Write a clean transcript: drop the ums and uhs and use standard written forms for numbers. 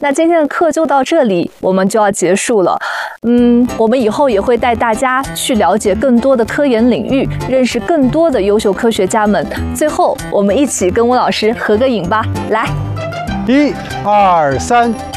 那今天的课就到这里，我们就要结束了。我们以后也会带大家去了解更多的科研领域，认识更多的优秀科学家们。最后，我们一起跟吴老师合个影吧，来， 1、2、3。